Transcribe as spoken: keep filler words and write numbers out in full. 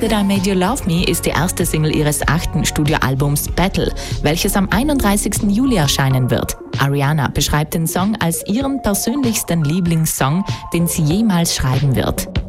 That I Made You Love Me ist die erste Single ihres achten Studioalbums Battle, welches am einunddreißigsten Juli erscheinen wird. Ariana beschreibt den Song als ihren persönlichsten Lieblingssong, den sie jemals schreiben wird.